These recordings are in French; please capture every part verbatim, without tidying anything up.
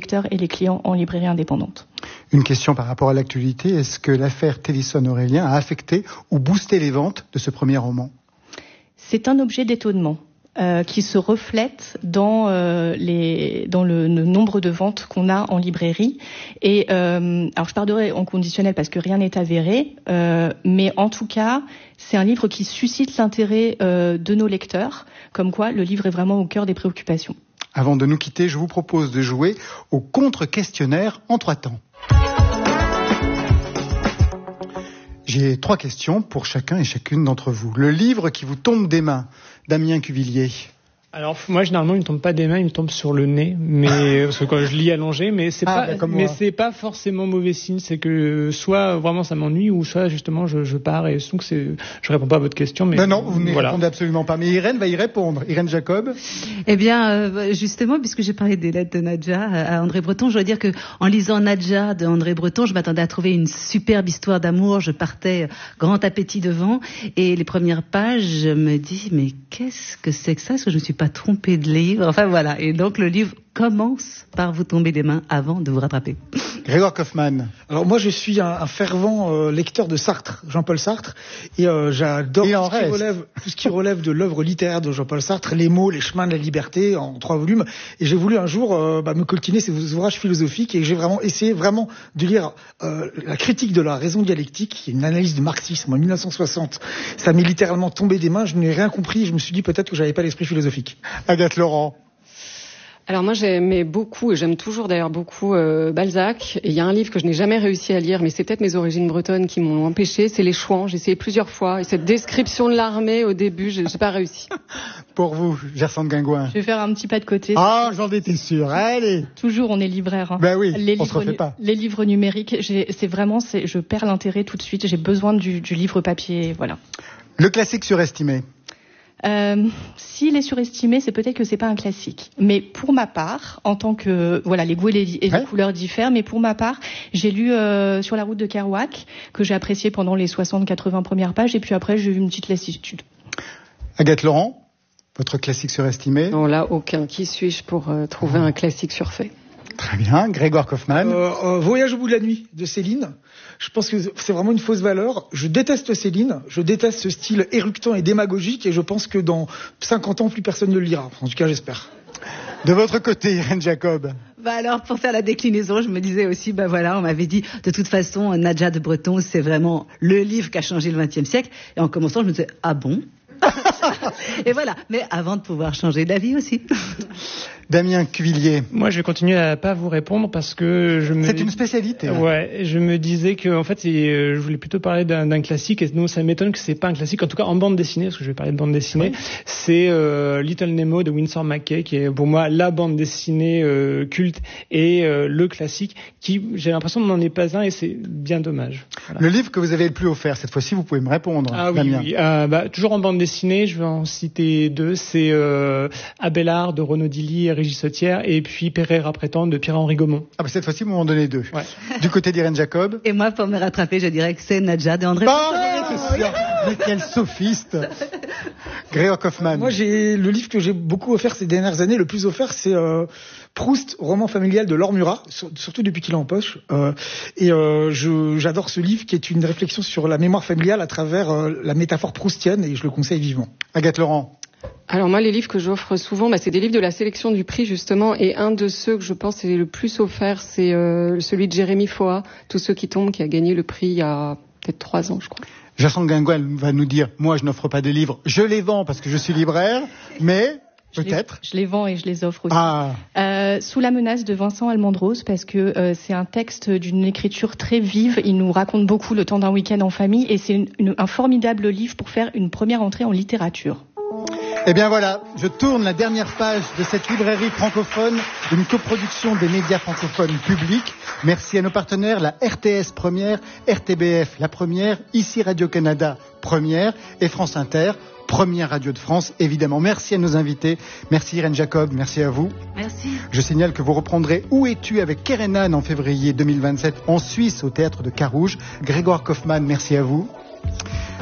lecteurs et les clients en librairie indépendante. Une question par rapport à l'actualité. Est-ce que l'affaire Télisson-Aurélien a affecté ou boosté les ventes de ce premier roman ? C'est un objet d'étonnement. Euh, qui se reflète dans, euh, les, dans le, le nombre de ventes qu'on a en librairie. Et euh, alors je parlerai en conditionnel parce que rien n'est avéré, euh, mais en tout cas, c'est un livre qui suscite l'intérêt euh, de nos lecteurs, comme quoi le livre est vraiment au cœur des préoccupations. Avant de nous quitter, je vous propose de jouer au contre-questionnaire en trois temps. J'ai trois questions pour chacun et chacune d'entre vous. Le livre qui vous tombe des mains, Damien Cuvillier. Alors moi généralement il me tombe pas des mains, il me tombe sur le nez, mais parce que quand je lis allongé, mais c'est ah, pas, bah, mais c'est pas forcément mauvais signe. C'est que soit vraiment ça m'ennuie, ou soit justement je, je pars et donc c'est, je réponds pas à votre question. Mais non, non, vous ne voilà. répondez absolument pas. Mais Irène va y répondre. Irène Jacob. Eh bien, euh, justement, puisque j'ai parlé des lettres de Nadja à André Breton, je dois dire que en lisant Nadja de André Breton, je m'attendais à trouver une superbe histoire d'amour. Je partais grand appétit devant, et les premières pages, je me dis mais qu'est-ce que c'est que ça ? Est-ce que je me suis pas trompée de livre ? Enfin voilà. Et donc le livre commence par vous tomber des mains avant de vous rattraper. Grégoire Kaufmann. Alors moi je suis un, un fervent euh, lecteur de Sartre, Jean-Paul Sartre, et euh, j'adore tout ce, qui relève, tout ce qui relève de l'œuvre littéraire de Jean-Paul Sartre, Les mots, les chemins de la liberté, en trois volumes. Et j'ai voulu un jour euh, bah, me coltiner ces ouvrages philosophiques, et j'ai vraiment essayé vraiment de lire euh, la critique de la raison dialectique, qui est une analyse du marxisme en mille neuf cent soixante. Ça m'est littéralement tombé des mains, je n'ai rien compris, je me suis dit peut-être que j'avais pas l'esprit philosophique. Agathe Laurent. Alors moi j'aimais beaucoup, et j'aime toujours d'ailleurs beaucoup euh, Balzac. Et il y a un livre que je n'ai jamais réussi à lire, mais c'est peut-être mes origines bretonnes qui m'ont empêché, c'est Les Chouans. J'ai essayé plusieurs fois, et cette description de l'armée au début, je n'ai pas réussi. Pour vous, Gersande Guingouin. Je vais faire un petit pas de côté. Ah, j'en étais sûr. Allez. Toujours, on est libraire. Hein. Ben oui, les on livres, se refait pas. Les livres numériques, j'ai, c'est vraiment, c'est, je perds l'intérêt tout de suite. J'ai besoin du, du livre papier, voilà. Le classique surestimé. Euh, s'il est surestimé, c'est peut-être que c'est pas un classique. Mais pour ma part, en tant que voilà, les goûts et les, et les ouais. couleurs diffèrent. Mais pour ma part, j'ai lu euh, Sur la route de Kerouac, que j'ai apprécié pendant les soixante quatre-vingts premières pages, et puis après j'ai eu une petite lassitude. Agathe Laurent, votre classique surestimé. Non, là aucun. Qui suis-je pour euh, trouver un classique surfait? Très bien, Grégoire Kaufmann. Euh, euh, Voyage au bout de la nuit de Céline. Je pense que c'est vraiment une fausse valeur. Je déteste Céline, je déteste ce style éructant et démagogique, et je pense que dans cinquante ans, plus personne ne le lira. En tout cas, j'espère. De votre côté, Irène Jacob. Bah alors, pour faire la déclinaison, je me disais aussi, bah voilà, on m'avait dit, de toute façon, Nadja de Breton, c'est vraiment le livre qui a changé le vingtième siècle. Et en commençant, je me disais, ah bon? Et voilà. Mais avant de pouvoir changer d'avis aussi. Damien Cuvillier. Moi, je vais continuer à pas vous répondre parce que je me... C'est une spécialité. Hein. Ouais, je me disais que en fait, c'est, euh, je voulais plutôt parler d'un, d'un classique, et non, ça m'étonne que c'est pas un classique, en tout cas en bande dessinée, parce que je vais parler de bande dessinée. Oui. C'est euh, Little Nemo de Winsor McCay, qui est pour moi la bande dessinée euh, culte et euh, le classique, qui j'ai l'impression n'en est pas un, et c'est bien dommage. Voilà. Le livre que vous avez le plus offert, cette fois-ci, vous pouvez me répondre. Ah oui, Damien. oui. Euh, bah, toujours en bande dessinée, je vais en citer deux. C'est euh, Abélard de Renaud Dilly et Régis Sautière, et puis Pereira Prétendre de Pierre-Henri Gaumont. Ah bah cette fois-ci, vous m'en donnez deux. Ouais. Du côté d'Irène Jacob. Et moi, pour me rattraper, je dirais que c'est Nadja de André Breton. Oh, oui. Mais quel sophiste. Grégoire Kaufmann. Moi, j'ai le livre que j'ai beaucoup offert ces dernières années. Le plus offert, c'est euh, Proust, roman familial de Laure Murat, sur, surtout depuis qu'il est en poche. Euh, et euh, je, j'adore ce livre, qui est une réflexion sur la mémoire familiale à travers euh, la métaphore proustienne, et je le conseille vivement. Agathe Laurent. Alors moi, les livres que j'offre souvent, bah, c'est des livres de la sélection du prix, justement, et un de ceux que je pense est le plus offert, c'est euh, celui de Jérémy Foa, Tous ceux qui tombent, qui a gagné le prix il y a peut-être trois ans, je crois. Gersande Guingouin va nous dire, moi je n'offre pas des livres, je les vends parce que je suis libraire, mais je peut-être. Les, je les vends et je les offre aussi. Ah. Euh, Sous la menace de Vincent Almendros, parce que euh, c'est un texte d'une écriture très vive, il nous raconte beaucoup le temps d'un week-end en famille, et c'est une, une, un formidable livre pour faire une première entrée en littérature. Eh bien voilà, je tourne la dernière page de cette librairie francophone, une coproduction des médias francophones publics. Merci à nos partenaires, la R T S première, R T B F la première, ici Radio-Canada première, et France Inter, première radio de France, évidemment. Merci à nos invités, merci Irène Jacob, merci à vous. Merci. Je signale que vous reprendrez Où es-tu avec Kerenan en février deux mille vingt-sept en Suisse au théâtre de Carouge. Grégoire Kaufmann, merci à vous.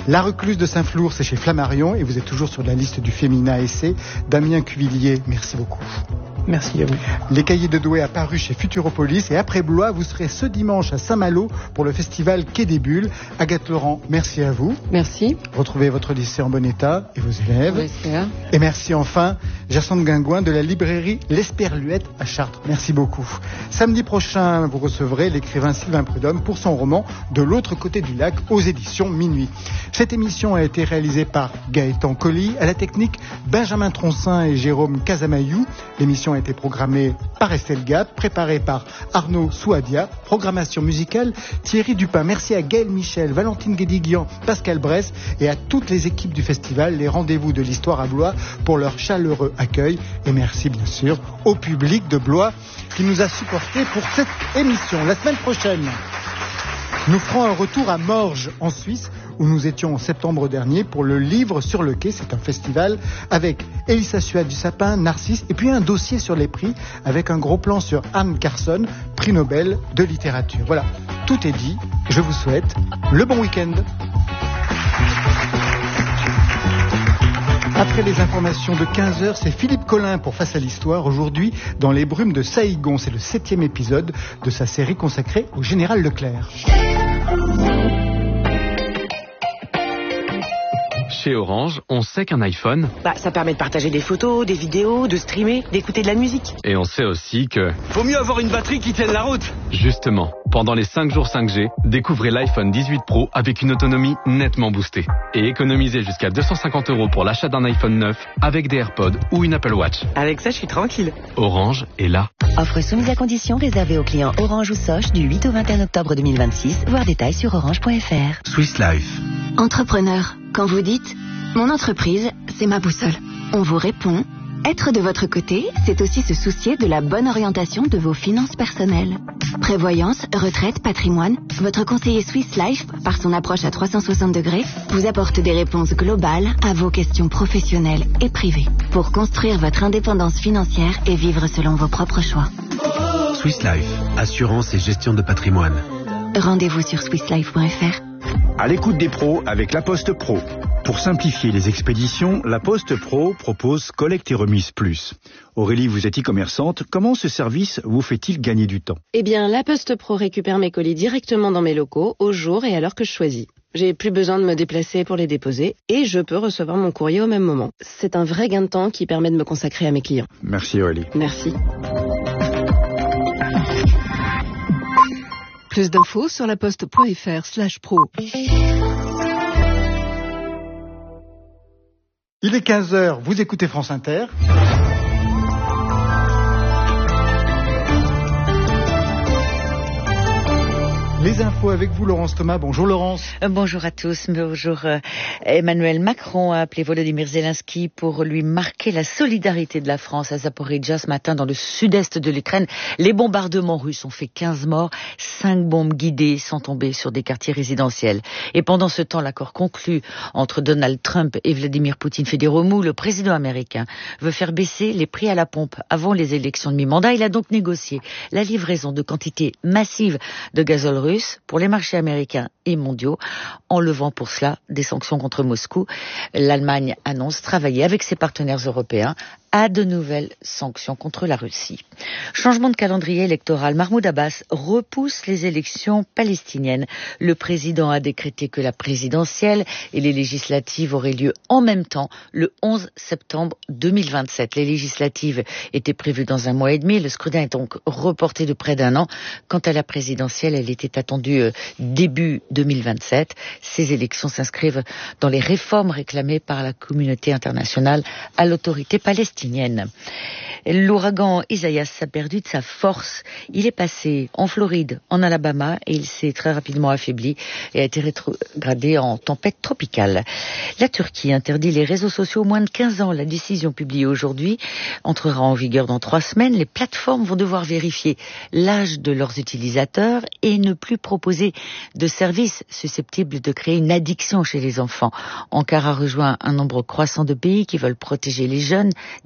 La Recluse de Saint-Flour, c'est chez Flammarion et vous êtes toujours sur la liste du Féminin Essai. Damien Cuvillier, merci beaucoup. Merci à vous. Les Cahiers de Douai apparus chez Futuropolis et après Blois, vous serez ce dimanche à Saint-Malo pour le festival Quai des Bulles. Agathe Laurent, merci à vous. Merci. Retrouvez votre lycée en bon état et vos élèves. Oui, et merci enfin Jacinthe Guingouin de la librairie L'Esperluette à Chartres. Merci beaucoup. Samedi prochain, vous recevrez l'écrivain Sylvain Prudhomme pour son roman De l'autre côté du lac aux éditions Minuit. Cette émission a été réalisée par Gaëtan Colli, à la technique Benjamin Troncin et Jérôme Casamayou. L'émission a été programmée par Estelle Gap, préparée par Arnaud Souadia, programmation musicale Thierry Dupin. Merci à Gaël Michel, Valentine Guédiguian, Pascal Bress et à toutes les équipes du festival, les rendez-vous de l'histoire à Blois pour leur chaleureux accueil. Et merci bien sûr au public de Blois qui nous a supportés pour cette émission. La semaine prochaine, nous ferons un retour à Morges en Suisse où nous étions en septembre dernier pour le Livre sur le quai. C'est un festival avec Elissa Suade du Sapin, Narcisse et puis un dossier sur les prix avec un gros plan sur Anne Carson, prix Nobel de littérature. Voilà, tout est dit. Je vous souhaite le bon week-end. Après les informations de quinze heures, c'est Philippe Collin pour Face à l'Histoire. Aujourd'hui, dans les brumes de Saïgon, c'est le septième épisode de sa série consacrée au général Leclerc. Chez Orange, on sait qu'un iPhone... Bah, ça permet de partager des photos, des vidéos, de streamer, d'écouter de la musique. Et on sait aussi que... Faut mieux avoir une batterie qui tienne la route. Justement, pendant les cinq jours cinq G, découvrez l'iPhone dix-huit Pro avec une autonomie nettement boostée. Et économisez jusqu'à deux cent cinquante euros pour l'achat d'un iPhone neuf avec des AirPods ou une Apple Watch. Avec ça, je suis tranquille. Orange est là. Offre soumise à condition réservée aux clients Orange ou Soch du huit au vingt et un octobre deux mille vingt-six. Voir détails sur orange point f r. Swiss Life. Entrepreneur, quand vous dites « Mon entreprise, c'est ma boussole », on vous répond « Être de votre côté, c'est aussi se soucier de la bonne orientation de vos finances personnelles. » Prévoyance, retraite, patrimoine, votre conseiller Swiss Life, par son approche à trois cent soixante degrés, vous apporte des réponses globales à vos questions professionnelles et privées pour construire votre indépendance financière et vivre selon vos propres choix. Swiss Life, assurance et gestion de patrimoine. Rendez-vous sur swiss life point f r. À l'écoute des pros avec La Poste Pro. Pour simplifier les expéditions, La Poste Pro propose Collecte et Remise Plus. Aurélie, vous êtes e-commerçante. Comment ce service vous fait-il gagner du temps ? Eh bien, La Poste Pro récupère mes colis directement dans mes locaux, au jour et à l'heure que je choisis. J'ai plus besoin de me déplacer pour les déposer et je peux recevoir mon courrier au même moment. C'est un vrai gain de temps qui permet de me consacrer à mes clients. Merci Aurélie. Merci. Plus d'infos sur laposte.fr slash pro. Il est quinze heures, vous écoutez France Inter. Les infos avec vous, Laurence Thomas. Bonjour Laurence. Euh, bonjour à tous. Bonjour. Euh, Emmanuel Macron a appelé Volodymyr Zelensky pour lui marquer la solidarité de la France à Zaporijjia ce matin dans le sud-est de l'Ukraine. Les bombardements russes ont fait quinze morts. Cinq bombes guidées sont tombées sur des quartiers résidentiels. Et pendant ce temps, l'accord conclu entre Donald Trump et Vladimir Poutine fait des remous. Le président américain veut faire baisser les prix à la pompe avant les élections de mi-mandat. Il a donc négocié la livraison de quantités massives de gazole russe pour les marchés américains et mondiaux, en levant pour cela des sanctions contre Moscou. L'Allemagne annonce travailler avec ses partenaires européens à de nouvelles sanctions contre la Russie. Changement de calendrier électoral. Mahmoud Abbas repousse les élections palestiniennes. Le président a décrété que la présidentielle et les législatives auraient lieu en même temps le onze septembre deux mille vingt-sept. Les législatives étaient prévues dans un mois et demi. Le scrutin est donc reporté de près d'un an. Quant à la présidentielle, elle était attendue début deux mille vingt-sept. Ces élections s'inscrivent dans les réformes réclamées par la communauté internationale à l'autorité palestinienne. L'ouragan Isaias a perdu de sa force. Il est passé en Floride, en Alabama, et il s'est très rapidement affaibli et a été rétrogradé en tempête tropicale. La Turquie interdit les réseaux sociaux aux moins de quinze ans. La décision publiée aujourd'hui entrera en vigueur dans trois semaines. Les plateformes vont devoir vérifier l'âge de leurs utilisateurs et ne plus proposer de services susceptibles de créer une addiction chez les enfants. Ankara rejoint un nombre croissant de pays qui veulent protéger les jeunes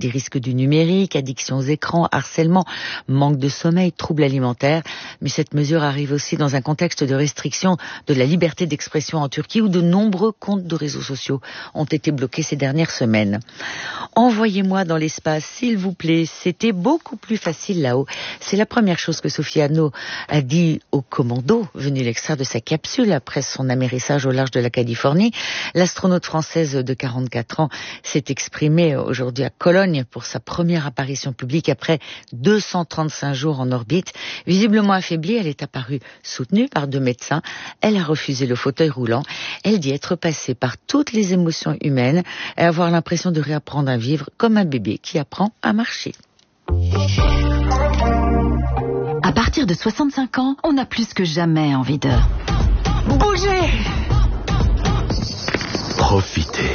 des risques du numérique, addiction aux écrans, harcèlement, manque de sommeil, troubles alimentaires. Mais cette mesure arrive aussi dans un contexte de restriction de la liberté d'expression en Turquie où de nombreux comptes de réseaux sociaux ont été bloqués ces dernières semaines. Envoyez-moi dans l'espace, s'il vous plaît. C'était beaucoup plus facile là-haut. C'est la première chose que Sophie Anno a dit au commando venu l'extraire de sa capsule après son amérissage au large de la Californie. L'astronaute française de quarante-quatre ans s'est exprimée aujourd'hui à Cologne pour sa première apparition publique après deux cent trente-cinq jours en orbite. Visiblement affaiblie, elle est apparue soutenue par deux médecins. Elle a refusé le fauteuil roulant. Elle dit être passée par toutes les émotions humaines et avoir l'impression de réapprendre à vivre comme un bébé qui apprend à marcher. À partir de soixante-cinq ans, on a plus que jamais envie de bouger. Profitez.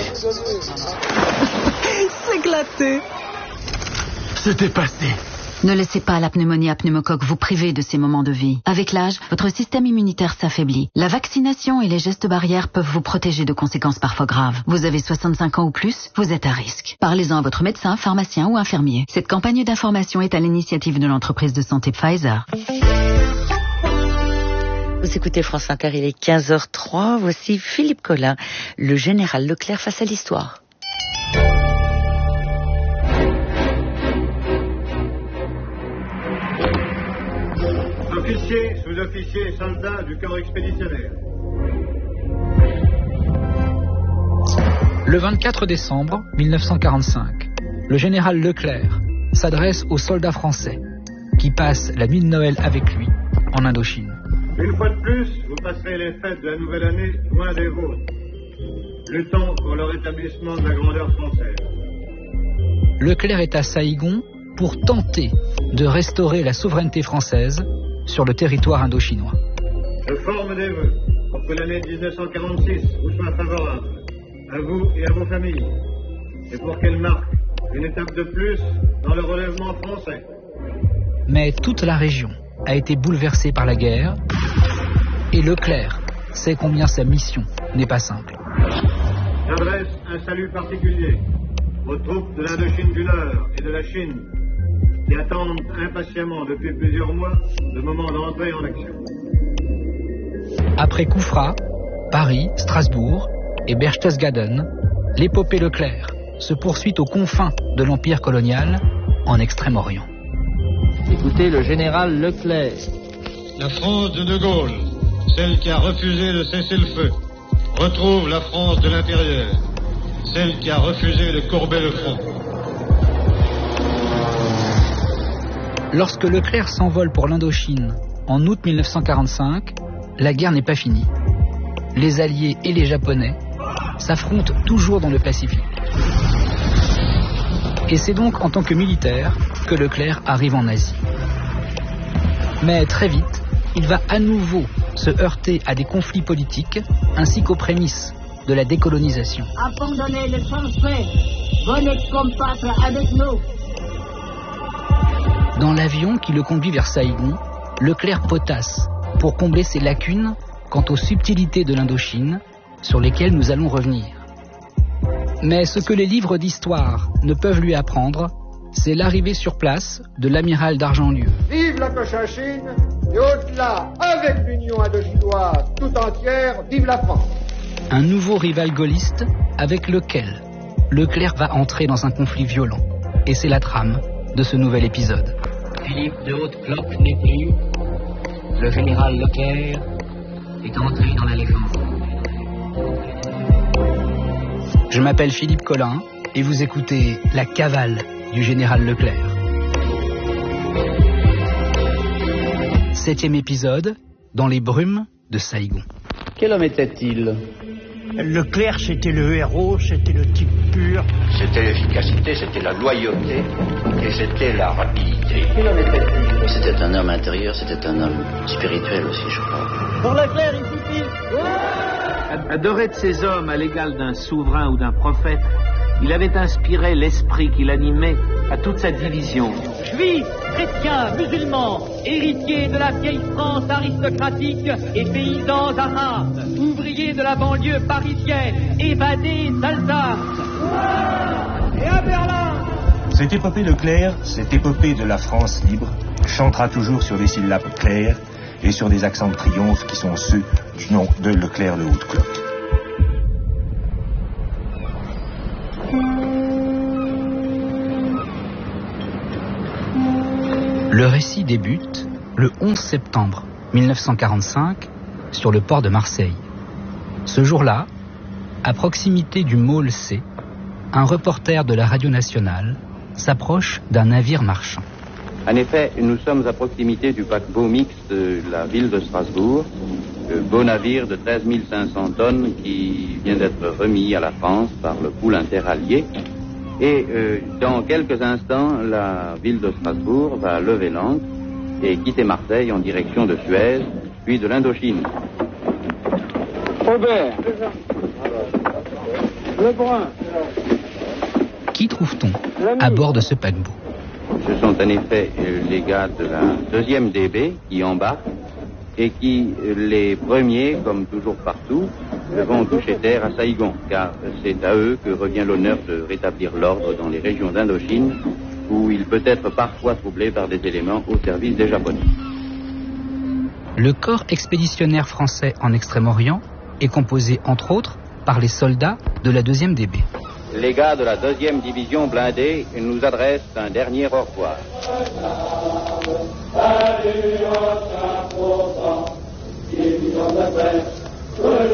S'éclater. Se dépasser. Ne laissez pas la pneumonie à pneumocoque vous priver de ces moments de vie. Avec l'âge, votre système immunitaire s'affaiblit. La vaccination et les gestes barrières peuvent vous protéger de conséquences parfois graves. Vous avez soixante-cinq ans ou plus, vous êtes à risque. Parlez-en à votre médecin, pharmacien ou infirmier. Cette campagne d'information est à l'initiative de l'entreprise de santé Pfizer. Vous écoutez France Inter, il est quinze heures trois. Voici Philippe Collin, le général Leclerc face à l'histoire. Officiers, sous-officiers et soldats du corps expéditionnaire. Le vingt-quatre décembre mille neuf cent quarante-cinq, le général Leclerc s'adresse aux soldats français qui passent la nuit de Noël avec lui en Indochine. Une fois de plus, vous passerez les fêtes de la nouvelle année loin des vôtres. Luttons pour le rétablissement de la grandeur française. Leclerc est à Saïgon pour tenter de restaurer la souveraineté française sur le territoire indochinois. Je forme des vœux pour que l'année dix-neuf cent quarante-six vous soit favorable, à vous et à vos familles, et pour qu'elle marque une étape de plus dans le relèvement français. Mais toute la région a été bouleversée par la guerre, et Leclerc sait combien sa mission n'est pas simple. J'adresse un salut particulier aux troupes de l'Indochine du Nord et de la Chine, qui attendent impatiemment depuis plusieurs mois le moment d'entrer en action. Après Koufra, Paris, Strasbourg et Berchtesgaden, l'épopée Leclerc se poursuit aux confins de l'empire colonial en Extrême-Orient. Écoutez le général Leclerc. La France de De Gaulle, celle qui a refusé de cesser le feu, retrouve la France de l'intérieur, celle qui a refusé de courber le front. Lorsque Leclerc s'envole pour l'Indochine en août mille neuf cent quarante-cinq, la guerre n'est pas finie. Les Alliés et les Japonais s'affrontent toujours dans le Pacifique. Et c'est donc en tant que militaire que Leclerc arrive en Asie. Mais très vite, il va à nouveau se heurter à des conflits politiques ainsi qu'aux prémices de la décolonisation. Abandonnez les Français, venez combattre avec nous. Dans l'avion qui le conduit vers Saïgon, Leclerc potasse pour combler ses lacunes quant aux subtilités de l'Indochine sur lesquelles nous allons revenir. Mais ce que les livres d'histoire ne peuvent lui apprendre, c'est l'arrivée sur place de l'amiral d'Argentlieu. Vive la Cochinchine et au-delà, avec l'Union indochinoise tout entière, vive la France. Un nouveau rival gaulliste avec lequel Leclerc va entrer dans un conflit violent. Et c'est la trame de ce nouvel épisode. Philippe de Haute-Cloque n'est plus. Le général Leclerc est entré dans la légende. Je m'appelle Philippe Collin et vous écoutez La Cavale du général Leclerc. Septième épisode, dans les brumes de Saïgon. Quel homme était-il? Leclerc, c'était le héros, c'était le type pur. C'était l'efficacité, c'était la loyauté et c'était la rapidité. Quel homme était-il? C'était un homme intérieur, c'était un homme spirituel aussi, je crois. Pour Leclerc, il suffit. Adoré de ces hommes à l'égal d'un souverain ou d'un prophète, il avait inspiré l'esprit qui l'animait à toute sa division. Juifs, chrétiens, musulmans, héritiers de la vieille France aristocratique et paysans arabes, ouvriers de la banlieue parisienne, évadés d'Alsace. Et à Berlin, Cette épopée Leclerc, cette épopée de la France libre, chantera toujours sur des syllabes claires et sur des accents de triomphe qui sont ceux du nom de Leclerc le Haut-de-Cloque. Le récit débute le onze septembre mille neuf cent quarante-cinq sur le port de Marseille. Ce jour-là, à proximité du môle C, un reporter de la radio nationale s'approche d'un navire marchand. En effet, nous sommes à proximité du paquebot mixte de la ville de Strasbourg, le beau navire de treize mille cinq cents tonnes qui vient d'être remis à la France par le pool interallié. Et euh, dans quelques instants, la ville de Strasbourg va lever l'ancre et quitter Marseille en direction de Suez, puis de l'Indochine. Aubert, Lebrun. Qui trouve-t-on à bord de ce paquebot? Ce sont en effet les gars de la deuxième D B qui embarquent et qui, les premiers, comme toujours partout, vont toucher terre à Saïgon, car c'est à eux que revient l'honneur de rétablir l'ordre dans les régions d'Indochine, où il peut être parfois troublé par des éléments au service des Japonais. Le corps expéditionnaire français en Extrême-Orient est composé, entre autres, par les soldats de la deuxième D B. Les gars de la deuxième division blindée nous adressent un dernier au revoir.